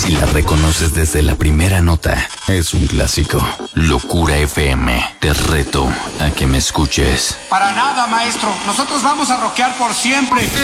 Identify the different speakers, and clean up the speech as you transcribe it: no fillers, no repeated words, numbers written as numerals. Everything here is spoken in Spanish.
Speaker 1: y la reconoces desde la primera nota, es un clásico. Locura FM, te reto a que me escuches.
Speaker 2: Para nada, maestro. Nosotros vamos a rockear por siempre.